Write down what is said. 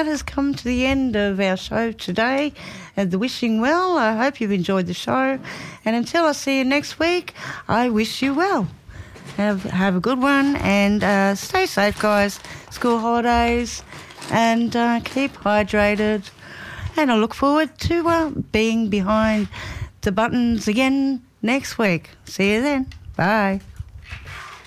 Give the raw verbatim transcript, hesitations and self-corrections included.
that has come to the end of our show today. And the Wishing Well, I hope you've enjoyed the show. And until I see you next week, I wish you well. Have, have a good one and uh, stay safe, guys. School holidays and uh, keep hydrated. And I look forward to uh, being behind the buttons again next week. See you then. Bye.